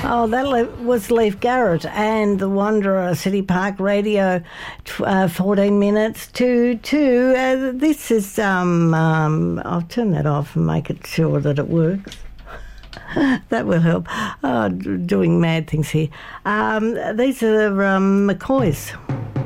Oh, was Leif Garrett and the Wanderer City Park Radio, 14 minutes to 2. This is, I'll turn that off and make it sure that it works. That will help. Doing mad things here. These are McCoys.